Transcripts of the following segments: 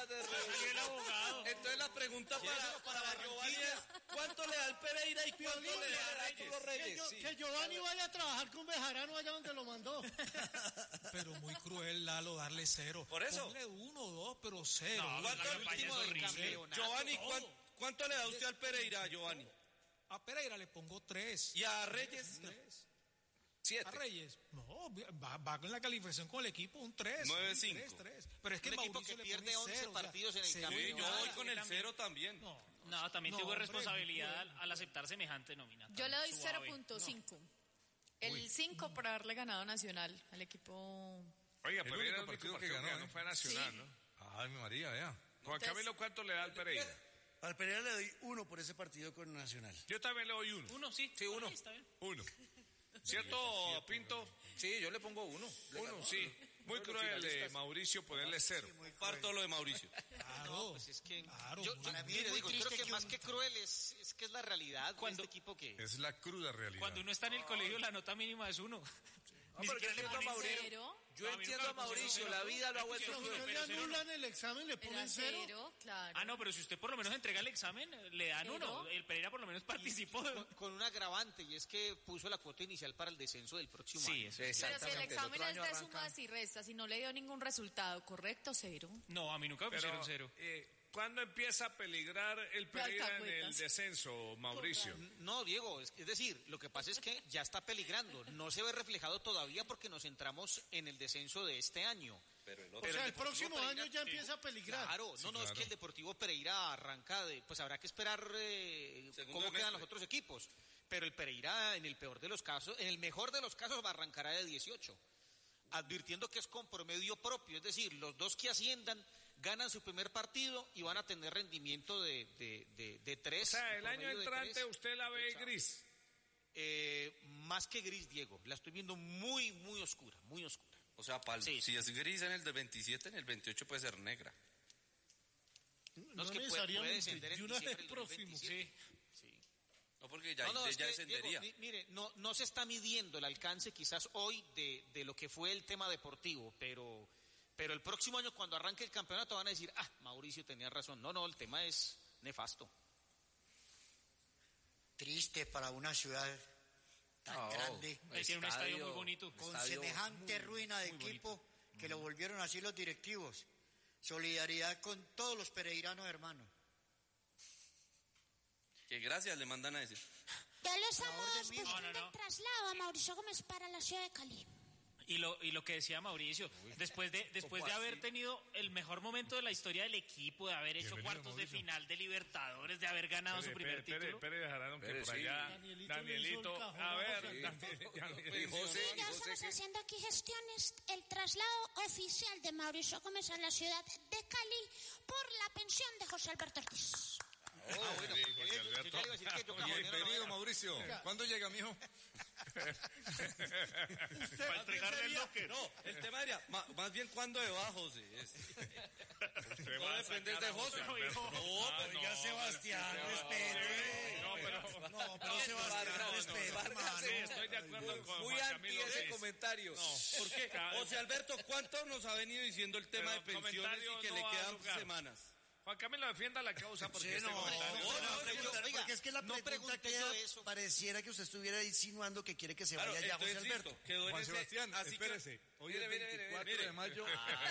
de Salió el abogado. Entonces la pregunta para Giovanni es, ¿cuánto le da el Pereira y cuánto le da Arturo Reyes? Que Giovanni vaya a trabajar con Bejarano allá donde lo mandó. Pero muy cruel, Lalo, darle 0. Por eso. Ponle 1 o 2, pero 0. No, ¿Cuánto la campaña es horrible. Giovanni, ¿cuánto le da usted al Pereira, Giovanni? A Pereira le pongo 3. ¿Y a Reyes? 3. 7. A Reyes, no, va con la calificación con el equipo, un 3. 9-5. 3. Pero es que un equipo Mauricio que le pierde pone 11 0, partidos en el Sí, campeonato. yo voy con el 0 también. No, también No, tuvo hombre, responsabilidad al aceptar semejante nómina. Yo le doy Suave. 0.5. El 5 por haberle ganado a Nacional, al equipo... Oiga, El pero único era el partido único que partido ganó, fue Nacional, Sí. ¿no? Ay, mi María, vea. Juan Camilo, ¿cuánto le da al Pereira? Al Pereira le doy 1 por ese partido con Nacional. Yo también le doy 1. Uno, sí. Sí, uno. Ahí está bien. 1. ¿Cierto, Pinto? Sí, yo le pongo 1. 1, sí. Muy cruel, Mauricio, ponerle 0. Parto lo de Mauricio. Claro, No, pues es que claro. mire, digo, creo que más que cruel es que es la realidad Cuando- de este equipo que... Es la cruda realidad. Cuando uno está en el colegio, la nota mínima es 1. Ni pero siquiera yo le entiendo a ponen Mauricio. 0. Yo entiendo a Mauricio, la vida lo ha vuelto Si cruel. usted le anulan el examen, le Pero ponen 0. 0, claro. Ah, no, pero si usted por lo menos entrega el examen, le dan 1. ¿Cero? El Pereira por lo menos participó. Con un agravante, y es que puso la cuota inicial para el descenso del próximo Sí, año. eso. Pero si el Exactamente, examen otro es año de arranca. sumas y restas y no le dio ningún resultado, ¿correcto? 0. No, a mí nunca me Pero, pusieron 0. ¿cuándo empieza a peligrar el Pereira en el alcahuetas. descenso, Mauricio? No, Diego, es decir, lo que pasa es que ya está peligrando. No se ve reflejado todavía porque nos centramos en el descenso de este año. Pero el O otro. sea, el Deportivo próximo Pereira- año ya empieza a peligrar. Claro, no, es que el Deportivo Pereira arranca pues habrá que esperar Segundo cómo quedan semestre. los otros equipos. Pero el Pereira, en el peor de los casos, en el mejor de los casos, arrancará de 18. Advirtiendo que es con promedio propio, es decir, los dos que asciendan ganan su primer partido y van a tener rendimiento de 3. O sea, el año entrante usted la ve gris. Más que gris, Diego, la estoy viendo muy, muy oscura, muy oscura. O sea, Sí. si es gris en el de 27, en el 28 puede ser negra. No, es que puede descender en de una diciembre vez del próximo. 2027. Sí. Sí. No, porque ya, Es ya que, descendería. Diego, mire, no se está midiendo el alcance quizás hoy de lo que fue el tema deportivo, pero el próximo año cuando arranque el campeonato van a decir, Mauricio tenía razón. No, el tema es nefasto. Triste para una ciudad tan grande, Tiene un estadio muy bonito. con semejante ruina de muy equipo, que lo volvieron así los directivos. Solidaridad con todos los pereiranos, hermanos. Que gracias le mandan a decir. Ya lo orden estamos mismo. buscando No. el traslado a Mauricio Gómez para la ciudad de Cali. Y lo que decía Mauricio, después de haber tenido el mejor momento de la historia del equipo, de haber hecho Bienvenido, cuartos de Mauricio. final de Libertadores, de haber ganado su primer título. Pere dejarán que Pere, por sí. allá. Danielito Danielito. le hizo el cajón A a ver, José. Danielito. Y José, Y ya estamos haciendo aquí gestiones, el traslado oficial de Mauricio Gómez a la ciudad de Cali por la pensión de José Alberto Ortiz. Bueno, sí, José yo Alberto. ya iba a decir que yo Bienvenido, cajonero no era. Mauricio. ¿Cuándo llega, mijo? Para entregarle el locker. No, el tema era, más bien cuando de va, José. Usted No va a depende sacar de a José. Alberto. Oiga, Sebastián, respete. No, pero... No, pero Sebastián, respete, hermano. Sí, estoy de acuerdo con Muy Juan anti Camilo. ese sí. comentario. No. ¿Por qué? José Alberto, ¿cuánto nos ha venido diciendo el tema de Pero pensiones y comentario que no le va a quedan lugar. semanas? Juan Camilo defienda la causa porque Sí, este no, comentario... Oiga, porque es que la no pregunta pregunté queda, yo eso. pareciera que usted estuviera insinuando que quiere que se Claro, vaya ya José entonces Alberto. listo, quedó en Juan ese... Sebastián, así espérese. Hoy es Mire, 24 de mayo.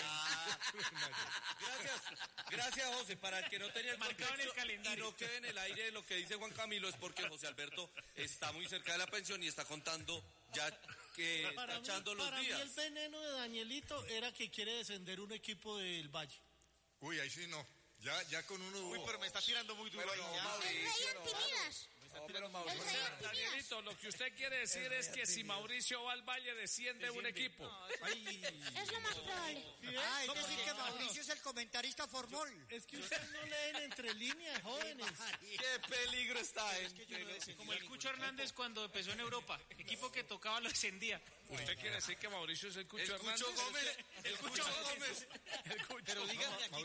Gracias, José. Para el que no tenía el Marcado en el contexto calendario. y no quede en el aire lo que dice Juan Camilo, es porque José Alberto está muy cerca de la pensión y está contando ya que está echando los para mí el días. veneno de Danielito era que quiere descender un equipo del Valle. Uy, ahí sí no. Ya con uno Uy, hubo. pero me está tirando muy duro. Pero ahí, no, ya. Mauricio, El rey Antimidas. No, pero El Mauricio. rey O sea, Antimidas. Danielito, lo que usted quiere decir es que si Mauricio va al Valle desciende un equipo. Es lo más probable. Es decir que Mauricio es el comentarista formol. Es que ustedes no leen entre líneas, jóvenes. Qué peligro está en... Como el Cucho Hernández cuando empezó en Europa, equipo que tocaba lo descendía. ¿Usted quiere decir que Mauricio es el Cucho El Hernández? Cucho Gómez, el Cucho Gómez. El Cucho. Pero díganme aquí Mauricio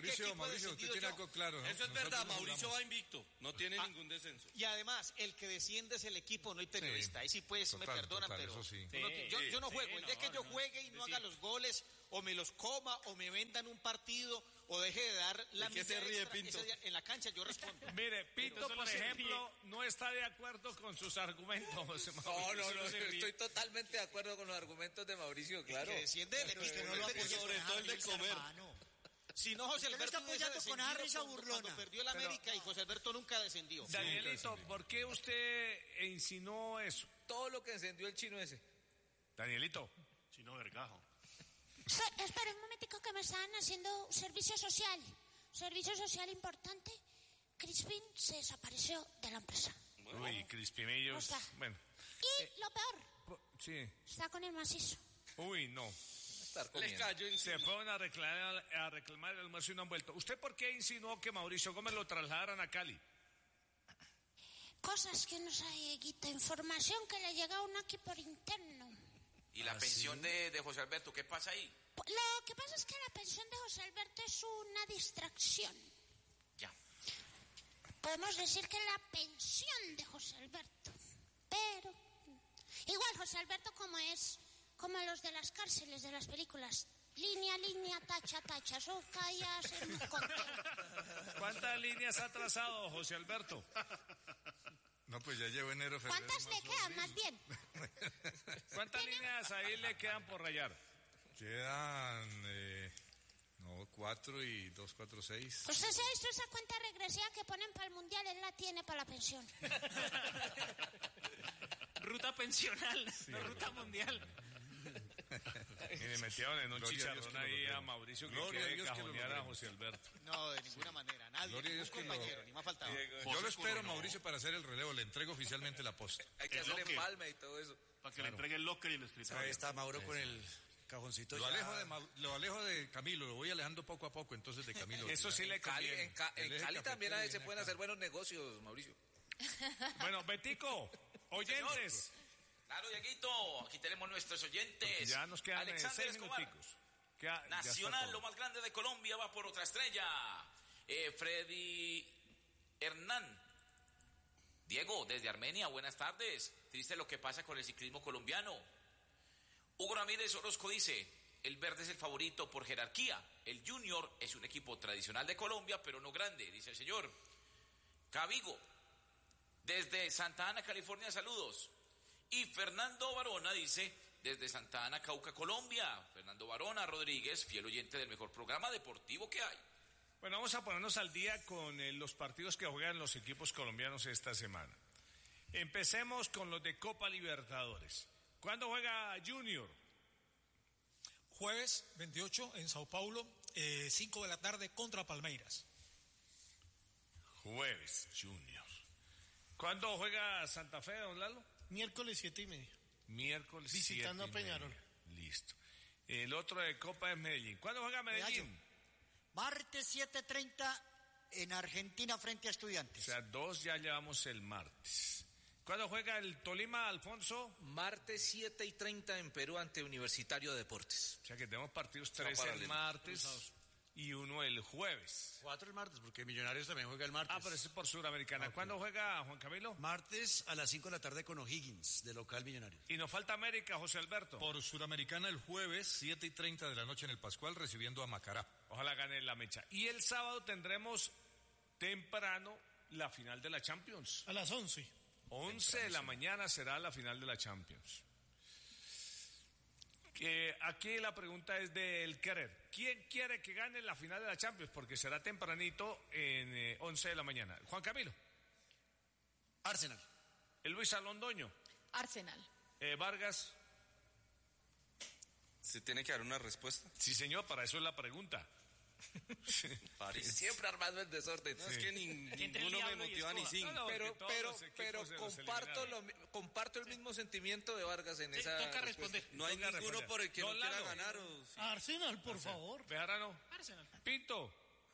Mauricio, usted tiene algo claro, ¿no? Eso es verdad, Mauricio va invicto, no tiene ningún descenso. Y además, el que desciende es el equipo, no el periodista. Ahí sí pues me perdonan, pero eso sí. yo no juego. El día que yo juegue y no haga los goles, o me los coma, o me vendan un partido, o deje de dar la ¿De qué se ríe, extra Pinto? ese día en la cancha, yo respondo. Mire, Pinto, por ejemplo, no está de acuerdo con sus argumentos, José Mauricio. No, estoy totalmente de acuerdo con los argumentos de Mauricio, claro. Que desciende el equipo, no lo apoyes sobre con todo el de risa, comer. hermano. Si no, José Usted lo Alberto está hubiese apoyando con descendido esa risa cuando burlona. perdió el América y José Alberto nunca descendió. Danielito, ¿por qué usted insinuó eso? Todo lo que encendió el chino ese. Danielito. Chino Vergajo. Espera un momentico que me están haciendo un servicio social. Servicio social importante. Crispin se desapareció de la empresa. Uy, Crispimillos. ¿Cómo está? Bueno, Y lo peor, sí. está con el macizo. Uy, no. Estar Les comiendo. cayó encima. Se fueron a reclamar el almuerzo y no han vuelto. ¿Usted por qué insinuó que Mauricio Gómez lo trasladaran a Cali? Cosas que no sabe, Guita. Información que le llega a uno aquí por interno. ¿Y la pensión de José Alberto, qué pasa ahí? Lo que pasa es que la pensión de José Alberto es una distracción. Ya. Podemos decir que la pensión de José Alberto. Pero igual José Alberto como los de las cárceles de las películas. Línea, tacha, eso calla, se nos conté. ¿Cuántas líneas ha trazado José Alberto? No, pues ya llevo enero, febrero. ¿Cuántas le quedan más bien? ¿Cuántas líneas ahí le quedan por rayar? Quedan 4 y 2, 4, 6. ¿Usted se ha visto esa cuenta regresiva que ponen para el mundial? Él la tiene para la pensión. Ruta pensional, no ruta mundial. Y le metieron en un Gloria a Dios chicharrón que lo ahí a logremos. Mauricio que Gloria a quiere Dios que lo cajonear a logremos. José Alberto. No, de ninguna manera, nadie. Gloria a Dios Ningún que lo- compañero, ni más faltaba. Yo lo espero, Mauricio, para hacer el relevo. Le entrego oficialmente la posta. Hay que hacer empalme y todo eso. Para que le entregue el locker y el escritorio. Ahí está Mauro con el cajoncito. Lo alejo de Camilo, lo voy alejando poco a poco, entonces de Camilo. Eso sí le Cali, conviene. en Cali también cafetero se viene pueden acá. hacer buenos negocios, Mauricio. Bueno, Betico, oyentes. Claro, Dieguito, aquí tenemos nuestros oyentes. Ya nos quedan Alexander 6 Escobar. minuticos. Ya está Nacional, todo. lo más grande de Colombia, va por otra estrella. Freddy Hernán. Diego, desde Armenia, buenas tardes. Triste lo que pasa con el ciclismo colombiano. Hugo Ramírez Orozco dice, el verde es el favorito por jerarquía. El Junior es un equipo tradicional de Colombia, pero no grande, dice el señor. Cavigo, desde Santa Ana, California, saludos. Y Fernando Barona dice, desde Santa Ana, Cauca, Colombia. Fernando Barona Rodríguez, fiel oyente del mejor programa deportivo que hay. Bueno, vamos a ponernos al día con los partidos que juegan los equipos colombianos esta semana. Empecemos con los de Copa Libertadores. ¿Cuándo juega Junior? Jueves 28 en Sao Paulo, 5 de la tarde contra Palmeiras. Jueves, Junior. ¿Cuándo juega Santa Fe, don Lalo? Miércoles 7:30. Miércoles Visitando 7:30. a Peñarol. Listo. El otro de Copa es Medellín. ¿Cuándo juega Medellín? Martes 7:30 en Argentina frente a O Estudiantes. sea, 2 ya llevamos el martes. ¿Cuándo juega el Tolima, Alfonso? Martes 7:30 en Perú ante Universitario de Deportes. O sea que tenemos partidos 3 el paralelo. martes y 1 el jueves. 4 el martes, porque Millonarios también juega el martes. Ah, pero ese es por Suramericana. ¿Cuándo juega Juan Camilo? Martes a las 5 de la tarde con O'Higgins, de local Millonarios. Y nos falta América, José Alberto. Por Suramericana el jueves, 7:30 de la noche en el Pascual, recibiendo a Macará. Ojalá gane la mecha. Y el sábado tendremos temprano la final de la Champions. A las 11. 11 de la mañana será la final de la Champions. Aquí la pregunta es del querer. ¿Quién quiere que gane la final de la Champions? Porque será tempranito en 11 de la mañana. Juan Camilo. Arsenal. Luis Alondoño. Arsenal. Vargas. ¿Se tiene que dar una respuesta? Sí, señor, para eso es la pregunta. Siempre armando el desorden. No, es que ninguno me motiva ni cinco. No, Pero porque todos los equipos se los comparto el mismo sentimiento de Vargas en esa toca respuesta. responder. No hay Toca ninguno responder. por el que no Don quiera Lalo. ganar. O... sí. Arsenal, por favor. Bejarano. Arsenal. Pinto.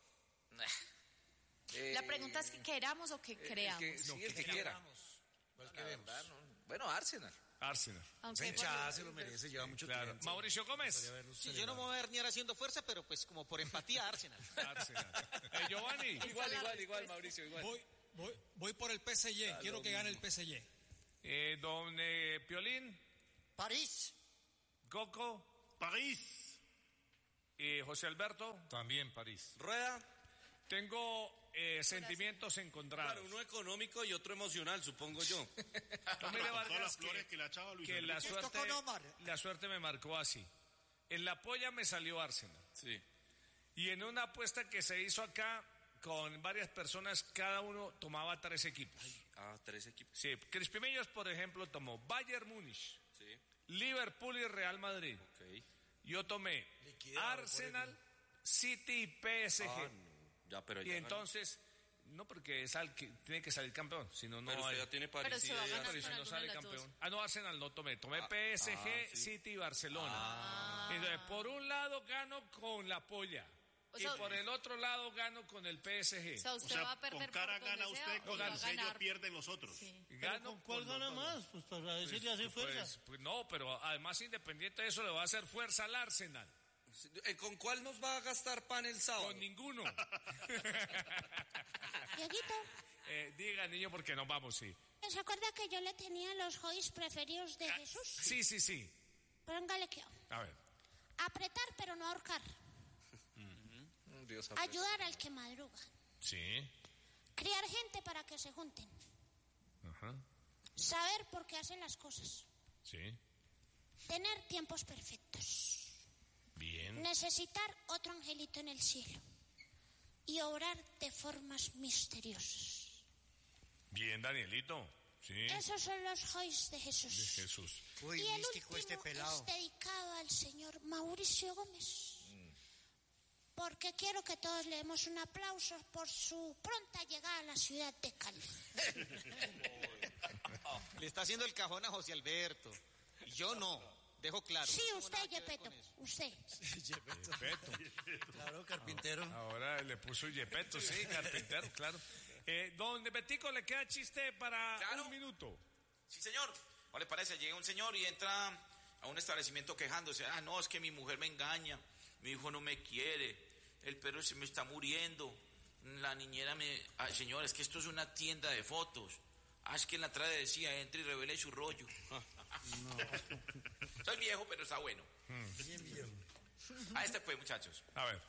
La pregunta es que queramos o que creamos. El que quiera. ¿Cuál La verdad, no. Bueno, Arsenal. Arsenal. Bencha se lo merece, lleva mucho tiempo. Mauricio Gómez. Sí, yo no me voy a herniar haciendo fuerza, pero pues como por empatía Arsenal. Giovanni. Igual, Mauricio, igual. Voy por el PSG, quiero que gane el PSG. Don Piolín. París. Coco. París. Y José Alberto. También París. Rueda. Tengo sentimientos encontrados. Claro, uno económico y otro emocional, supongo yo. Mire, Vargas, todas las flores que le echaba Luis que la Enrique. suerte me marcó así. En la polla me salió Arsenal. Sí. Y en una apuesta que se hizo acá con varias personas, cada uno tomaba 3 equipos. 3 equipos. Sí, Crispimillos, por ejemplo, tomó Bayern Múnich, Sí. Liverpool y Real Madrid. Ok. Yo tomé Arsenal, City y PSG. Ya, pero Y ya entonces, no porque tiene que salir campeón, sino no Pero usted hay. ya tiene París. Pero se va a ganar Pero si con no alguna sale de las campeón. dos. No, Arsenal no tomé. Tomé PSG, sí. City y Barcelona. Entonces, por un lado gano con la polla. O sea, y por el otro lado gano con el PSG. O sea, usted va a perder con cara por donde gana sea, usted, o con va a el sello ganar. pierden los otros. Sí. Gano ¿Con cuál gana más? Pues para decirle hace fuerza. Pues no, pero además independiente de eso le va a hacer fuerza al Arsenal. ¿Con cuál nos va a gastar pan el sábado? Con ninguno. Dieguito, Diga, niño, porque nos vamos, sí. ¿se acuerda que yo le tenía los joys preferidos de Jesús? Sí. Póngale que A ver. apretar pero no ahorcar. Dios Ayudar al que madruga. Sí. Criar gente para que se junten. Ajá. Saber por qué hacen las cosas. Sí. Tener tiempos perfectos. Bien. Necesitar otro angelito en el cielo. Y obrar de formas misteriosas. Bien, Danielito. Sí. Esos son los joys de Jesús. De Jesús. Uy, Y el místico último este pelado. es dedicado al señor Mauricio Gómez. Porque quiero que todos le demos un aplauso por su pronta llegada a la ciudad de Cali. Le está haciendo el cajón a José Alberto. Y yo no, dejo claro. Sí, No tengo usted, nada que ver Yepeto, con eso. usted. Yepeto. Claro, carpintero. Ahora le puso Yepeto, sí, carpintero, claro. Don Betico, ¿le queda chiste para un minuto? Sí, señor. ¿Cuál le parece? Llega un señor y entra a un establecimiento quejándose. No, es que mi mujer me engaña. Mi hijo no me quiere. El perro se me está muriendo. La niñera me... señor, es que esto es una tienda de fotos. Es que en la entrada decía, entre y revele su rollo. Soy viejo, pero está bueno. Bien viejo. Este pues, muchachos. A ver.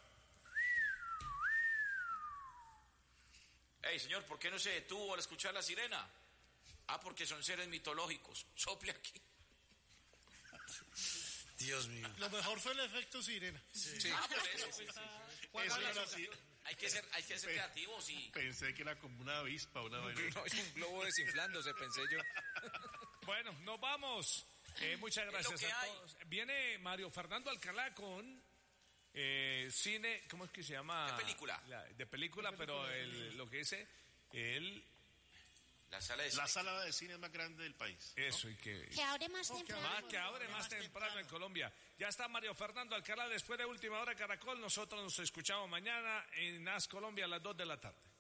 Hey, señor, ¿por qué no se detuvo al escuchar la sirena? Porque son seres mitológicos. Sople aquí. Dios mío. Lo mejor fue el efecto sirena. Sí. Por eso. Pues. Eso era así. Hay que ser creativos y... Pensé que era como una avispa, una vaina. No, es un globo desinflándose, pensé yo. Bueno, nos vamos. Muchas gracias que a hay. todos. Viene Mario Fernando Alcalá con cine, ¿cómo es que se llama? De película. De película, pero lo que dice, La sala de cine. La sala de cine más grande del país. Eso, y que abre más temprano. que abre más temprano en Colombia. Ya está Mario Fernando Alcalá después de Última Hora Caracol. Nosotros nos escuchamos mañana en AS Colombia a las 2 de la tarde.